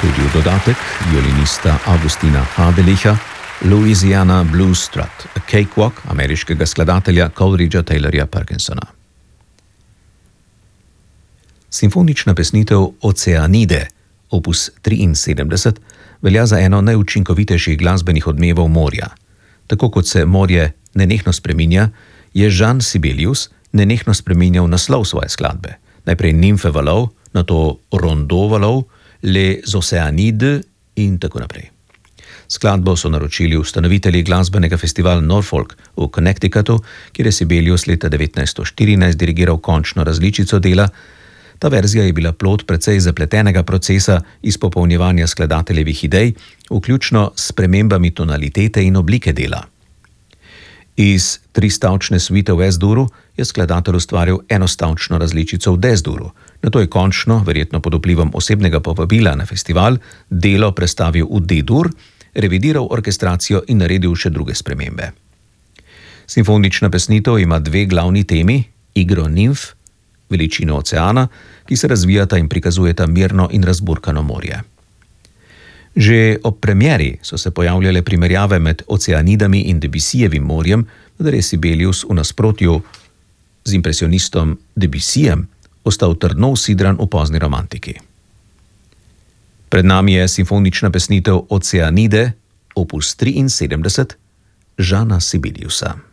Tudi v dodatek violinista Augustina Hadelicha, Louisiana Blues Strut, A Cakewalk ameriškega skladatelja Coleridgea Taylorja Perkinsona. Simfonična pesnitev Oceanide, opus 73, velja za eno najučinkovitejših glasbenih odmevov morja. Tako kot se morje nenehno spreminja, je Jean Sibelius nenehno spreminjal naslov svoje skladbe. Najprej Nimfe valov, nato Rondeau valov, Les Océanides in tako naprej. Skladbo so naročili ustanovitelji glasbenega festivala Norfolk v Connecticutu, kjer je Sibelius leta 1914 dirigiral končno različico dela. Ta verzija je bila plod precej zapletenega procesa izpopolnjevanja skladateljevih idej, vključno s spremembami tonalitete in oblike dela. Iz tristavčne suite v S-duru je skladatelj ustvaril enostavčno različico v D-duru. Nato je končno, verjetno pod vplivom osebnega povabila na festival, delo prestavil v D-dur, revidiral orkestracijo in naredil še druge spremembe. Simfonična pesnitev ima dve glavni temi, igro nimf, veličino oceana, ki se razvijata in prikazujeta mirno in razburkano morje. Že ob premieri so se pojavljale primerjave med Oceanidami in Debussijevim morjem, vendar je Sibelius v nasprotju z impresionistom Debussyjem ostal trdno usidran v pozni romantiki. Pred nami je simfonična pesnitev Oceanide, opus 73, Jeana Sibeliusa.